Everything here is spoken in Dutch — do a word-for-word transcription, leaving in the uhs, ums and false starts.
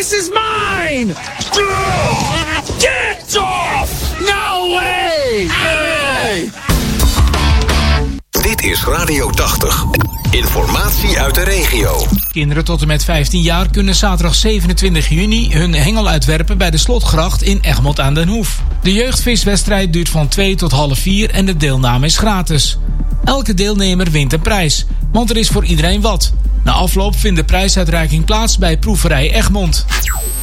This is mine! Get off! No way! Hey! Dit is Radio tachtig. Informatie uit de regio. Kinderen tot en met vijftien jaar kunnen zaterdag zevenentwintig juni hun hengel uitwerpen bij de Slotgracht in Egmond aan den Hoef. De jeugdviswedstrijd duurt van twee tot half vier en de deelname is gratis. Elke deelnemer wint een prijs, want er is voor iedereen wat. Na afloop vindt de prijsuitreiking plaats bij Proeverij Egmond.